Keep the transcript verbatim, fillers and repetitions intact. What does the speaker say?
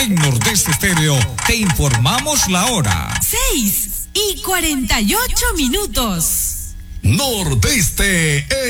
En Nordeste Estéreo te informamos la hora. Seis y cuarenta y ocho minutos. Nordeste